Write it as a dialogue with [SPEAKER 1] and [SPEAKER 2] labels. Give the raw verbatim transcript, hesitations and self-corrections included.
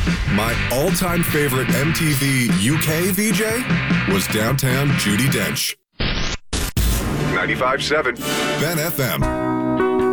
[SPEAKER 1] My all-time favorite M T V U K V J was Downtown Judi Dench. ninety-five point seven Ben F M.